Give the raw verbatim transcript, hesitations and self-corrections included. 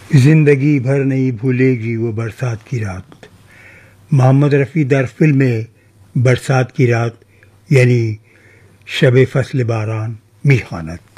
जिंदगी भर नहीं भूलेगी वो बरसात की रात। मोहम्मद रफ़ी दर फिल्म में बरसात की रात यानी शब फसल बारान मी खानत।